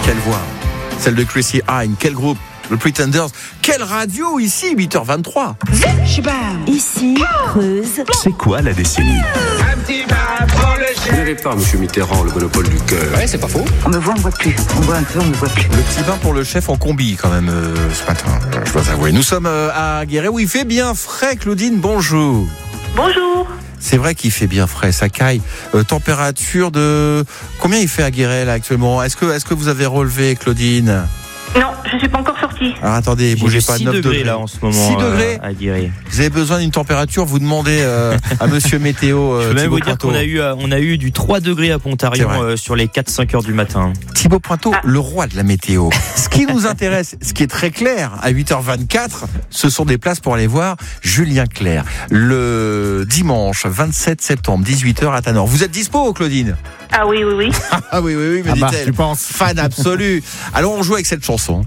Quelle voix, celle de Chrissy Hine. Quel groupe, le Pretenders. Quelle radio ici, 8h23. Ici, Creuse. C'est quoi la décennie? Vous n'avez pas, monsieur Mitterrand, le monopole du cœur. Ouais, c'est pas faux. On me voit, on me voit plus. On voit un peu, on me voit plus. Le petit bain pour le chef en combi quand même ce matin, je dois avouer. Nous sommes à Guéret où il fait bien frais. Claudine, bonjour. Bonjour. C'est vrai qu'il fait bien frais, ça caille. Température de... Combien il fait à Guéret là actuellement? Est-ce que vous avez relevé, Claudine? Non, je suis pas encore sortie. Alors attendez, bougez pas, 6 9 degrés là en ce moment. 6 degrés à Guéret. Vous avez besoin d'une température, vous demandez à monsieur météo. Je peux même Thibaut vous dire Pointeau. qu'on a eu du 3 degrés à C'est Pontarion vrai. sur les 4-5 heures du matin. Thibaut Pointeau, le roi de la météo. Ce qui nous intéresse, ce qui est très clair, à 8h24, ce sont des places pour aller voir Julien Clerc. Le dimanche 27 septembre, 18h à Tanor. Vous êtes dispo, Claudine? Ah oui, oui. Ah oui, me dit-elle. tu penses. Fan absolu. Alors on joue avec cette chanson.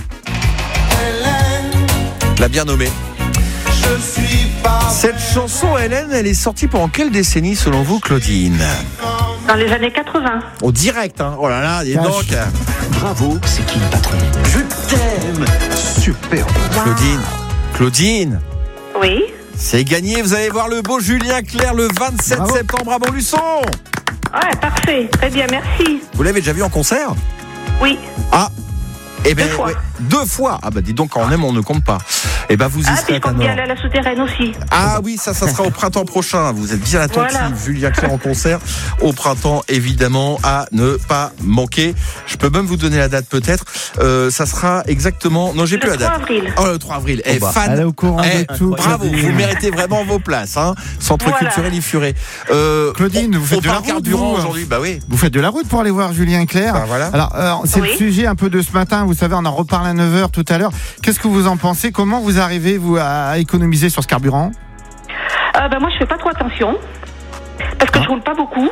La bien nommée. Cette chanson, Hélène, elle est sortie pendant quelle décennie selon vous, Claudine? Dans les années 80. Au direct, hein. Oh là là, dis donc. Bravo, c'est qui le patron? Je t'aime. Super. Claudine, Oui. c'est gagné. Vous allez voir le beau Julien Clerc le 27 Bravo. septembre à Montluçon. Ouais, parfait. Très bien, merci. Vous l'avez déjà vu en concert? Oui. Ah. Eh ben, 2 fois. ouais, 2 fois. Ah bah dis donc, quand on aime, on ne compte pas. Eh ben vous y Ah, serez puis à je compte bien Tanor. aller à la souterraine aussi. Ah oui, ça sera au printemps prochain. Vous êtes bien attentifs, Voilà. Julien Clerc en concert au printemps, évidemment, à ne pas manquer. Je peux même vous donner la date peut-être. Ça sera exactement... Non, j'ai plus la Le date. 3 avril. Oh, le 3 avril. Eh, fan. Elle est au courant Eh, de tout. bravo, Claudine. vous méritez vraiment vos places. Hein. Centre Voilà. culturel Ifuré. Claudine, vous faites de la route, carburant vous, aujourd'hui. Bah oui. Vous faites de la route pour aller voir Julien Clerc. Bah voilà. Alors, c'est Oui. le sujet un peu de ce matin. Vous savez, on en reparle à 9h tout à l'heure. Qu'est-ce que vous en pensez? Comment vous arrivez, vous, à économiser sur ce carburant? Moi, je fais pas trop attention. Parce que je roule pas beaucoup.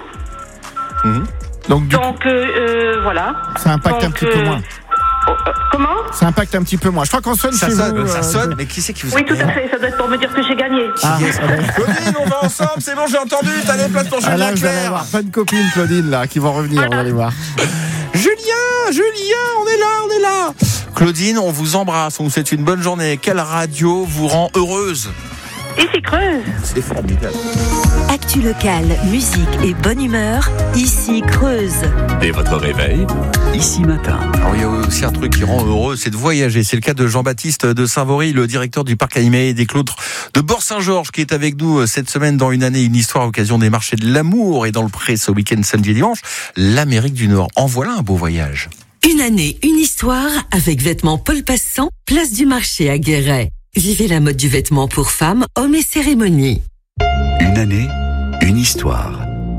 Donc, du coup, Donc, voilà. ça impacte un Donc, petit peu moins. Comment? Ça impacte un petit peu moins. Je crois qu'on sonne Ça chez sonne, vous. ça sonne. Mais qui c'est qui vous Oui, tout à fait. Ça doit être pour me dire que j'ai gagné. Ah, Claudine, on va ensemble. C'est bon, j'ai entendu. T'as les places pour ah, là, Julien vous allez Clerc. avoir plein de copines, Claudine, là, qui vont revenir, vous allez voir. Julien, on est là. Claudine, on vous embrasse, on vous souhaite une bonne journée. Quelle radio vous rend heureuse? Ici, Creuse. C'est formidable. Actu locale, musique et bonne humeur. Ici, Creuse. Dès votre réveil, ici matin. Alors, il y a aussi un truc qui rend heureux, c'est de voyager. C'est le cas de Jean-Baptiste de Saint-Vaury, le directeur du parc animalier des Clotres de Bort-Saint-Georges, qui est avec nous cette semaine dans Une année, une histoire à l'occasion des marchés de l'amour et dans le pré ce week-end samedi et dimanche, l'Amérique du Nord. En voilà un beau voyage. Une année, une histoire avec Vêtements Paul Passant, place du marché à Guéret. Vivez la mode du vêtement pour femmes, hommes et cérémonies. Une année, une histoire.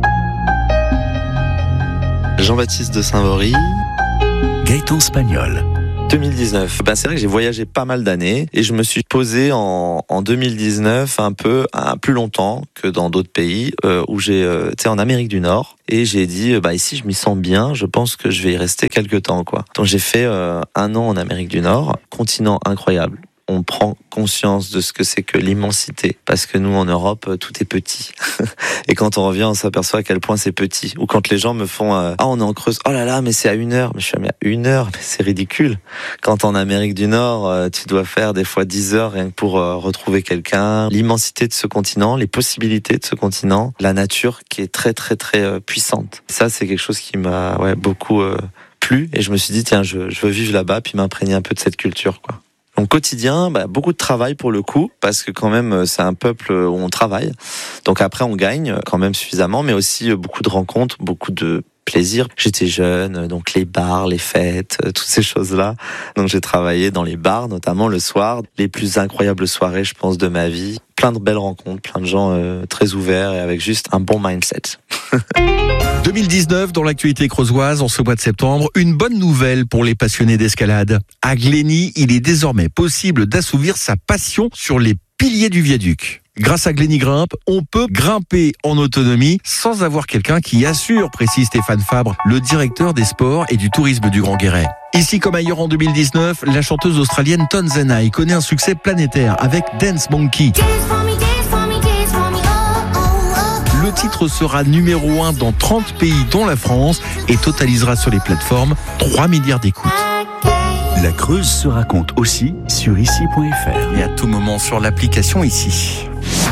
Jean-Baptiste de Saint-Vaury, Gaëtan Spagnol. 2019. C'est vrai que j'ai voyagé pas mal d'années et je me suis posé en 2019 un plus longtemps que dans d'autres pays où j'ai été en Amérique du Nord et j'ai dit ici je m'y sens bien, je pense que je vais y rester quelques temps quoi. Donc j'ai fait 1 an en Amérique du Nord, continent incroyable. On prend conscience de ce que c'est que l'immensité. Parce que nous, en Europe, tout est petit. Et quand on revient, on s'aperçoit à quel point c'est petit. Ou quand les gens me font on est en Creuse, oh là là, mais c'est à 1 heure. Mais je suis à 1 heure, mais c'est ridicule. Quand en Amérique du Nord, tu dois faire des fois 10 heures rien que pour retrouver quelqu'un. L'immensité de ce continent, les possibilités de ce continent, la nature qui est très très très puissante. Ça, c'est quelque chose qui m'a beaucoup plu. Et je me suis dit, tiens, je veux vivre là-bas puis m'imprégner un peu de cette culture, quoi. Donc quotidien, beaucoup de travail pour le coup, parce que quand même c'est un peuple où on travaille. Donc après on gagne quand même suffisamment, mais aussi beaucoup de rencontres, beaucoup de plaisir. J'étais jeune, donc les bars, les fêtes, toutes ces choses-là. Donc j'ai travaillé dans les bars, notamment le soir. Les plus incroyables soirées, je pense, de ma vie. Plein de belles rencontres, plein de gens très ouverts et avec juste un bon mindset. 2019 dans l'actualité creusoise en ce mois de septembre, une bonne nouvelle pour les passionnés d'escalade. À Glény, il est désormais possible d'assouvir sa passion sur les piliers du viaduc. Grâce à Glény Grimpe, on peut grimper en autonomie sans avoir quelqu'un qui assure, précise Stéphane Fabre, le directeur des sports et du tourisme du Grand Guéret. Ici comme ailleurs en 2019, la chanteuse australienne Tonzenai connaît un succès planétaire avec Dance Monkey. Le Le titre sera numéro 1 dans 30 pays dont la France et totalisera sur les plateformes 3 milliards d'écoutes. La Creuse se raconte aussi sur ici.fr. Et à tout moment sur l'application Ici.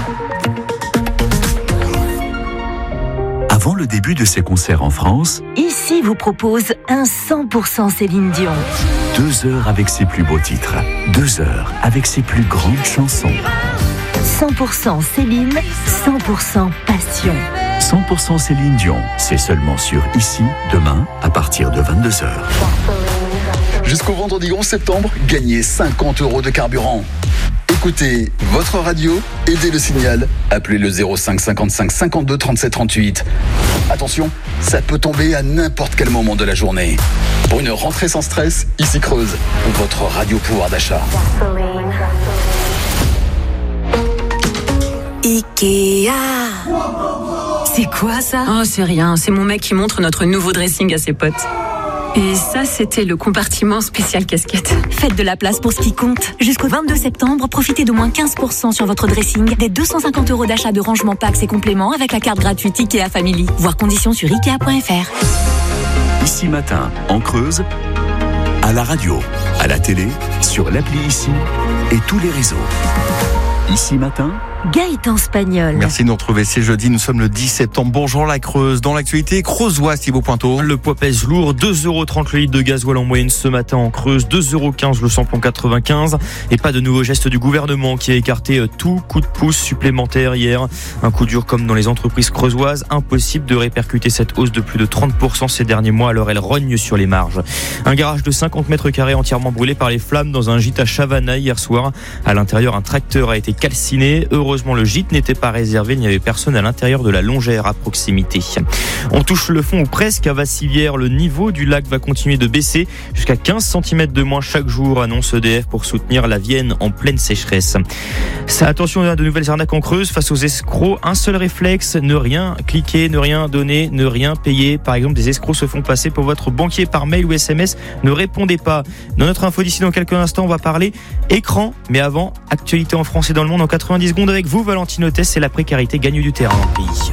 Avant le début de ses concerts en France, Ici vous propose un 100% Céline Dion. 2 heures avec ses plus beaux titres. 2 heures avec ses plus grandes chansons. 100% Céline, 100% passion. 100% Céline Dion, c'est seulement sur Ici, demain, à partir de 22h. Jusqu'au vendredi 11 septembre, gagnez 50 € de carburant. Écoutez votre radio, aidez le signal, appelez le 05 55 52 37 38. Attention, ça peut tomber à n'importe quel moment de la journée. Pour une rentrée sans stress, Ici Creuse, votre radio pouvoir d'achat. Ikea. C'est quoi ça? Oh, c'est rien, c'est mon mec qui montre notre nouveau dressing à ses potes. Et ça, c'était le compartiment spécial casquette. Faites de la place pour ce qui compte. Jusqu'au 22 septembre, profitez de moins 15% sur votre dressing, des 250 € d'achat de rangement packs et compléments avec la carte gratuite Ikea Family. Voir conditions sur Ikea.fr. Ici Matin, en Creuse, à la radio, à la télé, sur l'appli Ici et tous les réseaux. Ici Matin, Gaëtan Spagnol. Merci de nous retrouver, c'est jeudi, nous sommes le 10 septembre. Bonjour la Creuse, dans l'actualité creusoise, Thibaut Pointeau. Le poids pèse lourd, 2,30 € le litre de gasoil en moyenne ce matin en Creuse, 2,15 € le samplon 95. Et pas de nouveau geste du gouvernement qui a écarté tout coup de pouce supplémentaire hier. Un coup dur comme dans les entreprises creusoises, impossible de répercuter cette hausse de plus de 30% ces derniers mois, alors elle rogne sur les marges. Un garage de 50 mètres carrés entièrement brûlé par les flammes dans un gîte à Chavanay hier soir. À l'intérieur, un tracteur a été calciné. Heureusement, le gîte n'était pas réservé, il n'y avait personne à l'intérieur de la longère à proximité. On touche le fond ou presque à Vassivière. Le niveau du lac va continuer de baisser jusqu'à 15 cm de moins chaque jour, annonce EDF pour soutenir la Vienne en pleine sécheresse. Attention à de nouvelles arnaques en Creuse face aux escrocs. Un seul réflexe, ne rien cliquer, ne rien donner, ne rien payer. Par exemple, des escrocs se font passer pour votre banquier par mail ou SMS. Ne répondez pas. Dans notre info d'ici dans quelques instants, on va parler écran. Mais avant, actualité en France et dans le monde en 90 secondes avec vous, Valentine Hôtesse, et la précarité gagne du terrain dans le pays.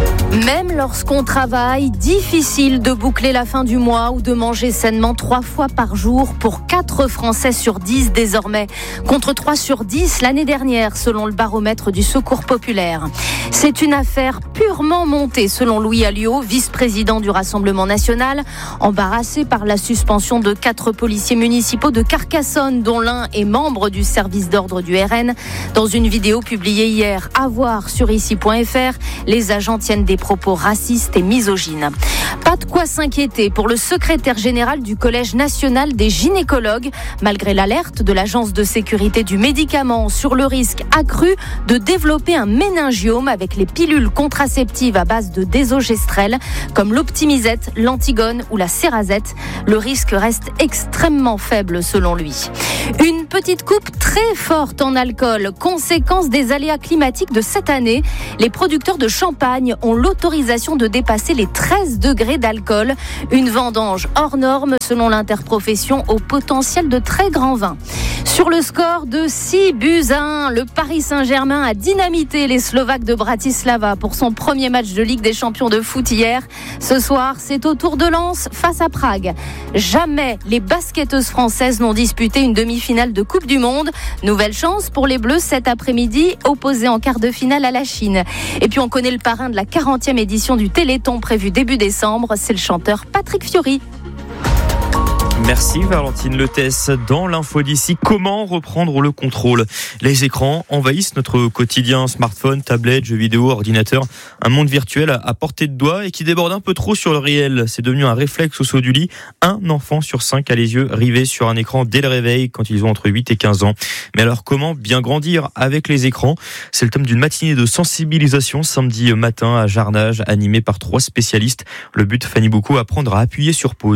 Même lorsqu'on travaille, difficile de boucler la fin du mois ou de manger sainement 3 fois par jour pour 4 Français sur 10 désormais, contre 3 sur 10 l'année dernière selon le baromètre du Secours populaire. C'est une affaire purement montée selon Louis Alliot, vice-président du Rassemblement national, embarrassé par la suspension de 4 policiers municipaux de Carcassonne, dont l'un est membre du service d'ordre du RN. Dans une vidéo publiée hier à voir sur ici.fr, les agents tiennent des propos racistes et misogynes. Pas de quoi s'inquiéter pour le secrétaire général du Collège national des gynécologues, malgré l'alerte de l'Agence de sécurité du médicament sur le risque accru de développer un méningiome avec les pilules contraceptives à base de désogestrel, comme l'Optimisette, l'Antigone ou la Cerazette. Le risque reste extrêmement faible selon lui. Une petite coupe très forte en alcool, conséquence des aléas climatiques de cette année. Les producteurs de champagne ont l'autorisation de dépasser les 13 degrés d'alcool. Une vendange hors norme selon l'interprofession au potentiel de très grand vin. Sur le score de 6-1, le Paris Saint-Germain a dynamité les Slovaques de Bratislava pour son premier match de Ligue des Champions de foot hier. Ce soir, c'est au tour de Lens face à Prague. Jamais les basketteuses françaises n'ont disputé une demi-finale de Coupe du Monde. Nouvelle chance pour les Bleus cet après-midi, opposés en quart de finale à la Chine. Et puis on connaît le parrain de la 40e édition du Téléthon prévu début décembre, c'est le chanteur Patrick Fiori. Merci Valentine Hôtesse. Dans l'info d'ici, comment reprendre le contrôle? Les écrans envahissent notre quotidien, smartphone, tablette, jeux vidéo, ordinateur, un monde virtuel à portée de doigt et qui déborde un peu trop sur le réel. C'est devenu un réflexe au saut du lit. Un enfant sur 5 a les yeux rivés sur un écran dès le réveil quand ils ont entre 8 et 15 ans. Mais alors comment bien grandir avec les écrans? C'est le thème d'une matinée de sensibilisation samedi matin à Jarnage, animée par 3 spécialistes. Le but, Fanny Boucaud, apprendre à appuyer sur pause.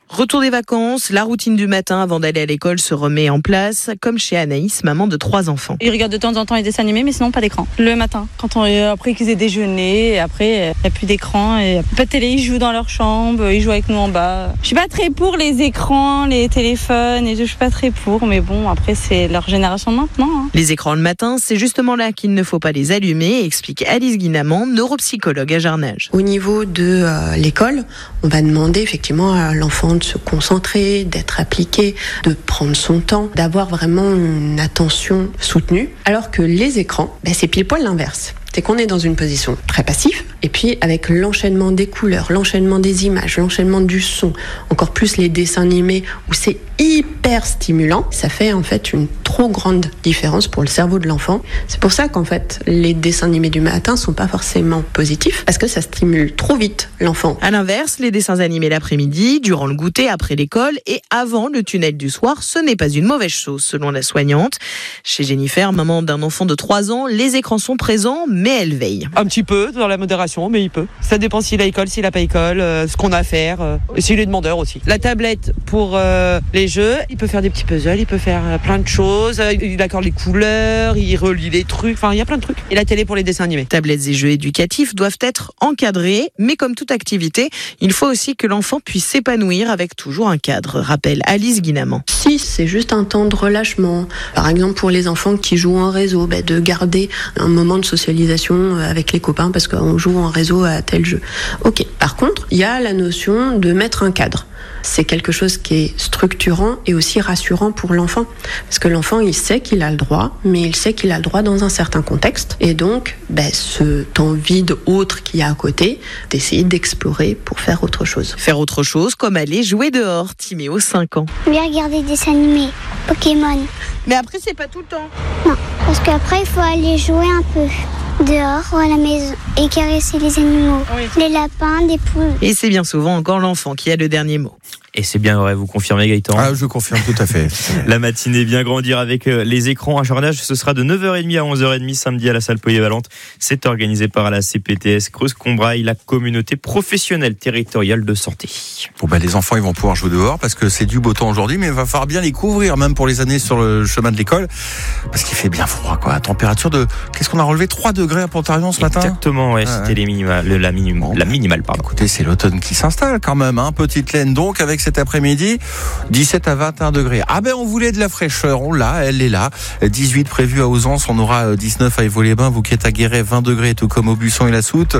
Retour des vacances, la routine du matin avant d'aller à l'école se remet en place, comme chez Anaïs, maman de 3 enfants. Ils regardent de temps en temps les dessins animés, mais sinon pas d'écran. Le matin, après qu'ils aient déjeuné, et après il n'y a plus d'écran, et pas de télé, ils jouent dans leur chambre, ils jouent avec nous en bas. Je suis pas très pour les écrans, les téléphones, et je suis pas très pour, mais bon, après c'est leur génération de maintenant. Hein. Les écrans le matin, c'est justement là qu'il ne faut pas les allumer, explique Alice Guinamant, neuropsychologue à Jarnage. Au niveau de l'école, on va demander effectivement à l'enfant de se concentrer, d'être appliqué, de prendre son temps, d'avoir vraiment une attention soutenue. Alors que les écrans, c'est pile poil l'inverse. C'est qu'on est dans une position très passive, et puis avec l'enchaînement des couleurs, l'enchaînement des images, l'enchaînement du son, encore plus les dessins animés où c'est hyper stimulant, ça fait en fait une trop grande différence pour le cerveau de l'enfant. C'est pour ça qu'en fait les dessins animés du matin sont pas forcément positifs, parce que ça stimule trop vite l'enfant. À l'inverse, les dessins animés l'après-midi, durant le goûter, après l'école et avant le tunnel du soir, ce n'est pas une mauvaise chose selon la soignante. Chez Jennifer, maman d'un enfant de 3 ans, les écrans sont présents, mais elle veille. Un petit peu dans la modération, mais il peut. Ça dépend s'il a école, s'il n'a pas école, ce qu'on a à faire, et s'il est demandeur aussi. La tablette pour les jeux, il peut faire des petits puzzles, il peut faire plein de choses, il accorde les couleurs, il relie les trucs, enfin il y a plein de trucs. Et la télé pour les dessins animés. Tablettes et jeux éducatifs doivent être encadrés, mais comme toute activité, il faut aussi que l'enfant puisse s'épanouir avec toujours un cadre, rappelle Alice Guinamant. Si c'est juste un temps de relâchement, par exemple pour les enfants qui jouent en réseau, de garder un moment de socialisation avec les copains parce qu'on joue en réseau à tel jeu. Ok. Par contre, il y a la notion de mettre un cadre. C'est quelque chose qui est structurant et aussi rassurant pour l'enfant. Parce que l'enfant, il sait qu'il a le droit, mais il sait qu'il a le droit dans un certain contexte. Et donc, ce temps vide autre qu'il y a à côté, d'essayer d'explorer pour faire autre chose. Faire autre chose, comme aller jouer dehors. Timéo, 5 ans. Bien regarder des dessins animés, Pokémon. Mais après, c'est pas tout le temps. Non, parce qu'après, il faut aller jouer un peu. Dehors ou à la maison et caresser les animaux, les lapins, des poules. Et c'est bien souvent encore l'enfant qui a le dernier mot. Et c'est bien vrai, vous confirmez Gaëtan? Ah, je confirme tout à fait. La matinée bien grandir avec les écrans à Jarnage, ce sera de 9h30 à 11h30 samedi à la salle polyvalente. C'est organisé par la CPTS Creuse-Combrailles, la communauté professionnelle territoriale de santé. Bon les enfants ils vont pouvoir jouer dehors parce que c'est du beau temps aujourd'hui, mais il va falloir bien les couvrir même pour les années sur le chemin de l'école parce qu'il fait bien froid quoi. Température de, qu'est-ce qu'on a relevé, 3 degrés à Pont-Arion ce matin? Exactement, ouais, c'était les la minimale. Écoutez, c'est l'automne qui s'installe quand même, petite laine donc avec cet après-midi, 17 à 21 degrés. On voulait de la fraîcheur, on l'a, elle est là. 18 prévu à Ausence, on aura 19 à Évaux-les-Bains, vous qui êtes à Guéret, 20 degrés tout comme au Buisson et la Soute,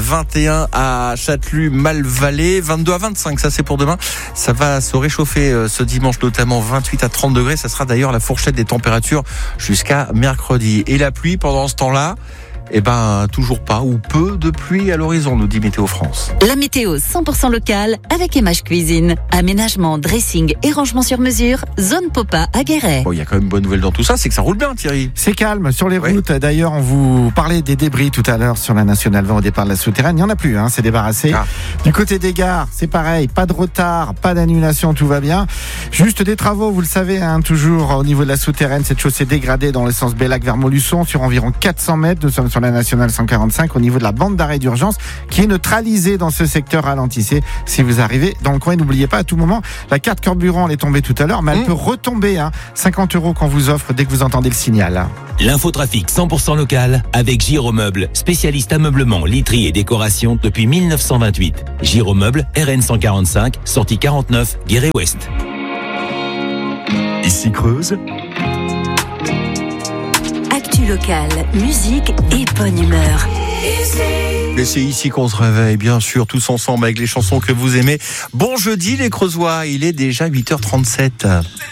21 à Châtelus, Malvalais, 22 à 25, ça c'est pour demain. Ça va se réchauffer ce dimanche notamment, 28 à 30 degrés, ça sera d'ailleurs la fourchette des températures jusqu'à mercredi. Et la pluie pendant ce temps-là, toujours pas ou peu de pluie à l'horizon, nous dit Météo France. La météo 100% locale avec Emage Cuisine. Aménagement, dressing et rangement sur mesure. Zone Popa à Guéret. Il y a quand même une bonne nouvelle dans tout ça, c'est que ça roule bien, Thierry. C'est calme sur les routes. D'ailleurs, on vous parlait des débris tout à l'heure sur la Nationale 20 au départ de la souterraine. Il n'y en a plus, c'est débarrassé. Du côté des gares, c'est pareil. Pas de retard, pas d'annulation, tout va bien. Juste des travaux, vous le savez, toujours au niveau de la souterraine. Cette chaussée dégradée dans le sens Bellac vers Montluçon sur environ 400 mètres. Nous sommes sur la Nationale 145 au niveau de la bande d'arrêt d'urgence qui est neutralisée dans ce secteur. Ralentissez si vous arrivez dans le coin. N'oubliez pas, à tout moment, la carte carburant, elle est tombée tout à l'heure, mais elle peut retomber. 50 € qu'on vous offre dès que vous entendez le signal. L'infotrafic 100% local avec Giromeuble, spécialiste ameublement, literie et décoration depuis 1928. Giromeuble, RN 145, sortie 49, Guéret-Ouest. Ici Creuse. Actu locale, musique et bonne humeur. Et c'est ici qu'on se réveille, bien sûr, tous ensemble avec les chansons que vous aimez. Bon jeudi les Creusois, il est déjà 8h37.